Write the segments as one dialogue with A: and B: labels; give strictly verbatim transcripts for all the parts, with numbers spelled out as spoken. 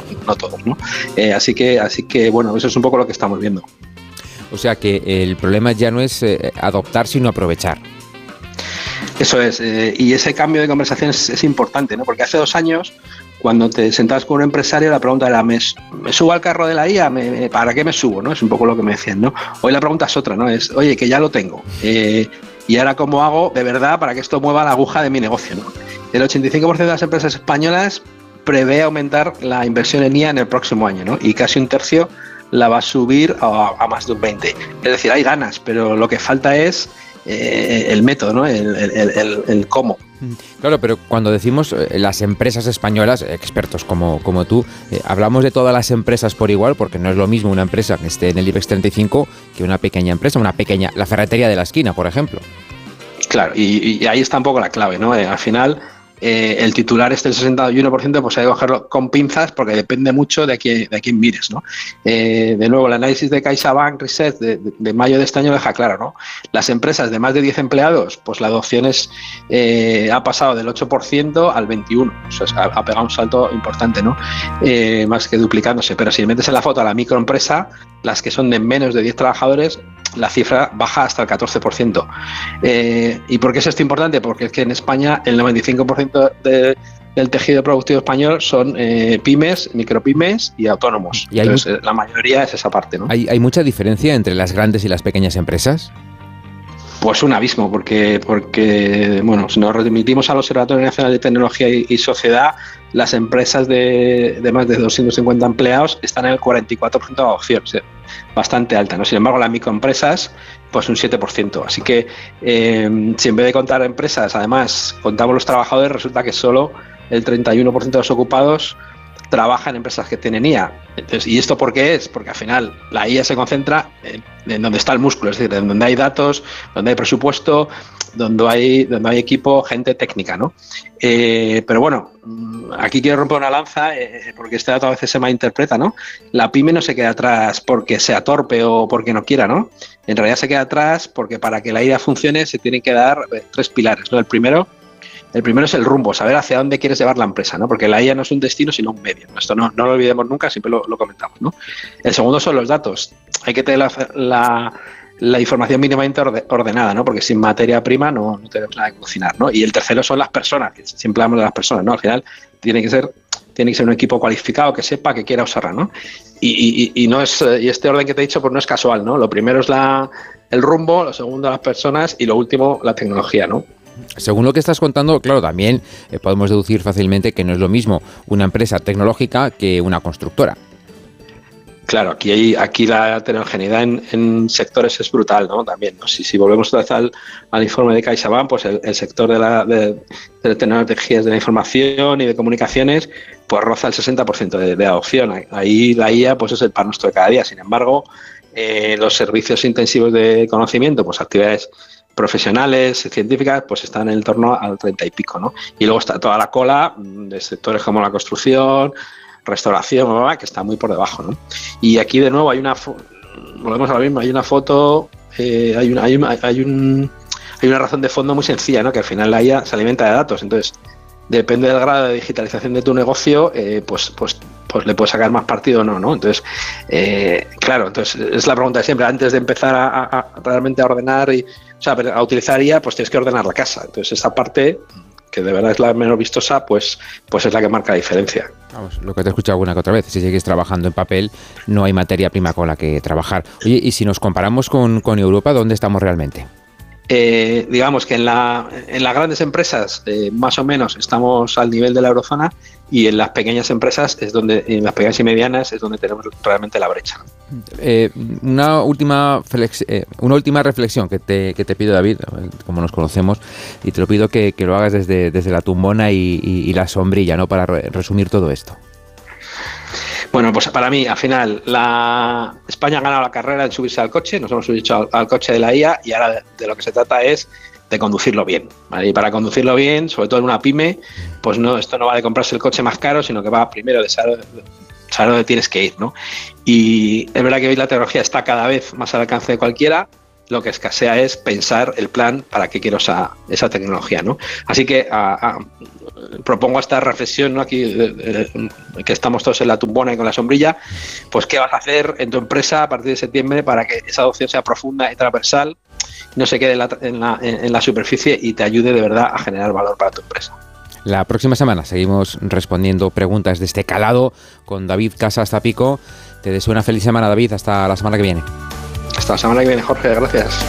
A: no todos, ¿no? Eh, así que, así que, bueno, eso es un poco lo que estamos viendo.
B: O sea que el problema ya no es eh, adoptar, sino aprovechar.
A: Eso es, eh, y ese cambio de conversación es, es importante, ¿no? Porque hace dos años, cuando te sentabas con un empresario, la pregunta era, ¿me, me subo al carro de la I A? ¿Me, me, ¿Para qué me subo? ¿No? Es un poco lo que me decían, ¿no? Hoy la pregunta es otra, ¿no? Es, oye, que ya lo tengo, eh, y ahora ¿cómo hago de verdad para que esto mueva la aguja de mi negocio, ¿no? El ochenta y cinco por ciento de las empresas españolas prevé aumentar la inversión en I A en el próximo año, ¿no? Y casi un tercio la va a subir a, a más de un veinte por ciento. Es decir, hay ganas, pero lo que falta es Eh, el método, ¿no? el, el, el, el cómo.
B: Claro, pero cuando decimos eh, las empresas españolas, expertos como, como tú, eh, hablamos de todas las empresas por igual, porque no es lo mismo una empresa que esté en el IBEX treinta y cinco que una pequeña empresa, una pequeña, la ferretería de la esquina, por ejemplo.
A: Claro, y, y ahí está un poco la clave, ¿no? Eh, al final, eh, el titular este del sesenta y uno por ciento, pues hay que cogerlo con pinzas porque depende mucho de a quién, de a quién mires, ¿no? Eh, de nuevo, el análisis de CaixaBank Research de, de, de mayo de este año deja claro, ¿no? Las empresas de más de diez empleados, pues la adopción es, eh, ha pasado del ocho por ciento al veintiuno por ciento, o sea, ha, ha pegado un salto importante, ¿no? Eh, más que duplicándose, pero si metes en la foto a la microempresa, las que son de menos de diez trabajadores, la cifra baja hasta el catorce por ciento. Eh, ¿Y por qué es esto importante? Porque es que en España el noventa y cinco por ciento de, del tejido productivo español son eh, pymes, micropymes y autónomos. Y Entonces, hay, la mayoría es esa parte, ¿no?
B: ¿Hay, ¿Hay mucha diferencia entre las grandes y las pequeñas empresas?
A: Pues un abismo, porque, porque bueno, si nos remitimos al Observatorio Nacional de Tecnología y, y Sociedad, las empresas de, de más de doscientos cincuenta empleados están en el cuarenta y cuatro por ciento de adopción, o sea, bastante alta, ¿no? Sin embargo, las microempresas, pues un siete por ciento. Así que eh, si en vez de contar empresas, además, contamos los trabajadores, resulta que solo el treinta y uno por ciento de los ocupados trabaja en empresas que tienen I A. Entonces, ¿y esto por qué es? Porque al final la I A se concentra en, en donde está el músculo, es decir, en donde hay datos, donde hay presupuesto, donde hay, donde hay equipo, gente técnica, ¿no? Eh, pero bueno, aquí quiero romper una lanza, eh, porque este dato a veces se malinterpreta, ¿no? La pyme no se queda atrás porque sea torpe o porque no quiera, ¿no? En realidad se queda atrás porque para que la I A funcione se tienen que dar tres pilares, ¿no? El primero El primero es el rumbo, saber hacia dónde quieres llevar la empresa, ¿no? Porque la I A no es un destino, sino un medio. Esto no, no lo olvidemos nunca, siempre lo, lo comentamos, ¿no? El segundo son los datos. Hay que tener la, la, la información mínimamente ordenada, ¿no? Porque sin materia prima no, no tenemos nada que cocinar, ¿no? Y el tercero son las personas, que siempre hablamos de las personas, ¿no? Al final tiene que ser, tiene que ser un equipo cualificado que sepa, que quiera usarla, ¿no? Y, y, y, no es, y este orden que te he dicho pues no es casual, ¿no? Lo primero es la, el rumbo, lo segundo las personas y lo último la tecnología, ¿no?
B: Según lo que estás contando, claro, también eh, podemos deducir fácilmente que no es lo mismo una empresa tecnológica que una constructora.
A: Claro, aquí hay, aquí la heterogeneidad en, en sectores es brutal, ¿no? También, ¿no? Si, si volvemos otra vez al, al informe de CaixaBank, pues el, el sector de, la, de, de tecnologías de la información y de comunicaciones, pues roza el sesenta por ciento de, de adopción. Ahí la I A pues es el pan nuestro de cada día. Sin embargo, eh, los servicios intensivos de conocimiento, pues actividades profesionales, científicas, pues están en el torno al treinta y pico, ¿no? Y luego está toda la cola de sectores como la construcción, restauración, bla, bla, bla, que está muy por debajo, ¿no? Y aquí de nuevo hay una, volvemos a lo mismo, hay una foto, eh, hay, una, hay, una, hay, un, hay una razón de fondo muy sencilla, ¿no? Que al final la I A se alimenta de datos, entonces depende del grado de digitalización de tu negocio, eh, pues, pues, pues le puedes sacar más partido o no, ¿no? Entonces, eh, claro, entonces es la pregunta de siempre, antes de empezar a, a, a realmente a ordenar y, o sea, a utilizar I A, pues tienes que ordenar la casa. Entonces esa parte, que de verdad es la menos vistosa, pues, pues es la que marca la diferencia.
B: Vamos, lo que te he escuchado alguna que otra vez, si sigues trabajando en papel, no hay materia prima con la que trabajar. Oye, y si nos comparamos con, con Europa, ¿dónde estamos realmente?
A: Eh, digamos que en, la, en las grandes empresas eh, más o menos estamos al nivel de la eurozona y en las pequeñas empresas es donde, en las pequeñas y medianas es donde tenemos realmente la brecha.
B: Eh, una última flex, eh, una última reflexión que te, que te pido, David, como nos conocemos, y te lo pido que, que lo hagas desde, desde la tumbona y, y, y la sombrilla, ¿no? Para re- resumir todo esto.
A: Bueno, pues para mí, al final, la España ha ganado la carrera en subirse al coche, nos hemos subido al, al coche de la I A y ahora de, de lo que se trata es de conducirlo bien, ¿vale? Y para conducirlo bien, sobre todo en una pyme, pues no, esto no va de comprarse el coche más caro, sino que va primero de saber, saber dónde tienes que ir, ¿no? Y es verdad que hoy la tecnología está cada vez más al alcance de cualquiera, lo que escasea es pensar el plan para qué quiero esa, esa tecnología, ¿no? Así que a, a, propongo esta reflexión, ¿no? Aquí de, de, que estamos todos en la tumbona y con la sombrilla, pues qué vas a hacer en tu empresa a partir de septiembre para que esa adopción sea profunda y transversal, no se quede en la, en la, en la superficie y te ayude de verdad a generar valor para tu empresa.
B: La próxima semana seguimos respondiendo preguntas de este calado con David Casas Zapico. Te deseo una feliz semana, David. Hasta la semana que viene.
A: Hasta la semana que viene, Jorge. Gracias.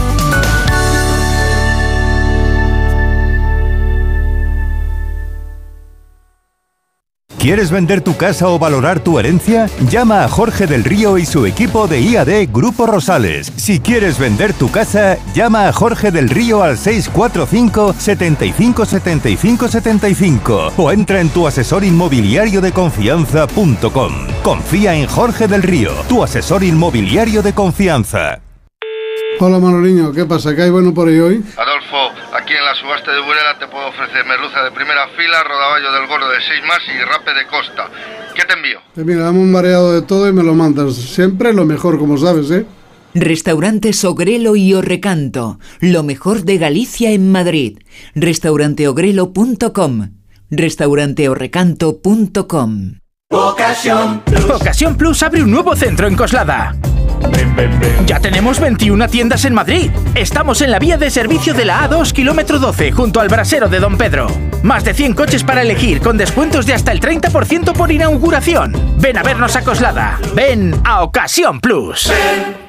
C: ¿Quieres vender tu casa o valorar tu herencia? Llama a Jorge del Río y su equipo de I A D Grupo Rosales. Si quieres vender tu casa, llama a Jorge del Río al seis cuatro cinco, setenta y cinco, setenta y cinco, setenta y cinco o entra en tu asesor inmobiliario de confianza punto com. Confía en Jorge del Río, tu asesor inmobiliario de confianza.
D: Hola Manoliño, ¿qué pasa? ¿Qué hay bueno por ahí hoy?
E: Adolfo, aquí en la subasta de Burela te puedo ofrecer merluza de primera fila, rodaballo del gordo de seis más y rape de costa. ¿Qué te envío?
D: Pues mira, dame un mareado de todo y me lo mandas. Siempre lo mejor, como sabes, ¿eh?
F: Restaurantes Ogrelo y Orrecanto, lo mejor de Galicia en Madrid. restaurante ogrelo punto com, restaurante orrecanto punto com.
G: Ocasión Plus. Ocasión Plus abre un nuevo centro en Coslada. Ven, ven, ven. Ya tenemos veintiuna tiendas en Madrid. Estamos en la vía de servicio de la A dos, kilómetro doce, junto al brasero de Don Pedro. Más de cien coches para elegir, con descuentos de hasta el treinta por ciento por inauguración. Ven a vernos a Coslada. Ven a Ocasión Plus. Ven.